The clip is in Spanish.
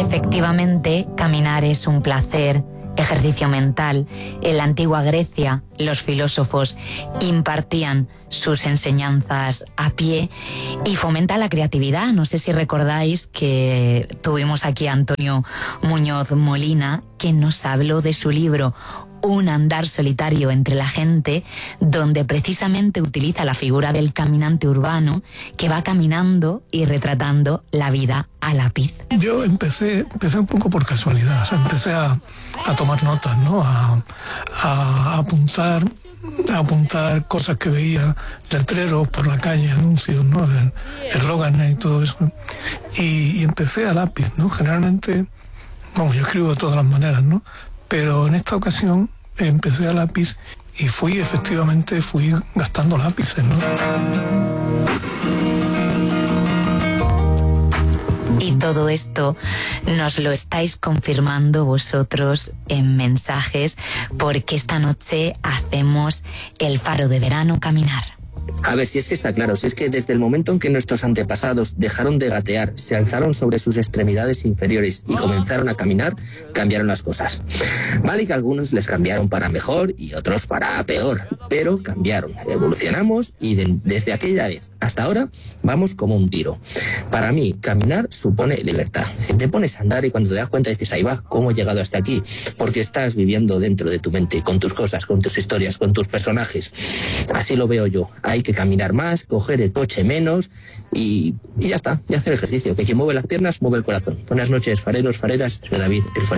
Efectivamente, caminar es un placer, ejercicio mental. En la antigua Grecia, los filósofos impartían sus enseñanzas a pie y fomenta la creatividad. No sé si recordáis que tuvimos aquí a Antonio Muñoz Molina, que nos habló de su libro Un andar solitario entre la gente, donde precisamente utiliza la figura del caminante urbano que va caminando y retratando la vida a lápiz. Yo empecé un poco por casualidad, o sea, empecé a tomar notas, ¿no? A apuntar cosas que veía, letreros por la calle, anuncios, ¿no? El eslogan y todo eso. Y empecé a lápiz, ¿no? Generalmente, yo escribo de todas las maneras, ¿no? Pero en esta ocasión empecé a lápiz y fui gastando lápices, ¿no? Y todo esto nos lo estáis confirmando vosotros en mensajes, porque esta noche hacemos el Faro de Verano Caminar. A ver, si es que está claro, si es que desde el momento en que nuestros antepasados dejaron de gatear, se alzaron sobre sus extremidades inferiores y comenzaron a caminar, cambiaron las cosas. Vale que algunos les cambiaron para mejor y otros para peor, pero cambiaron, evolucionamos y desde aquella vez hasta ahora vamos como un tiro. Para mí, caminar supone libertad. Te pones a andar y cuando te das cuenta dices, ahí va, ¿cómo he llegado hasta aquí? Porque estás viviendo dentro de tu mente, con tus cosas, con tus historias, con tus personajes. Así lo veo yo. Hay que caminar más, coger el coche menos y ya está, y hacer ejercicio. Que quien mueve las piernas mueve el corazón. Buenas noches, fareros, fareras. Soy David, el farero.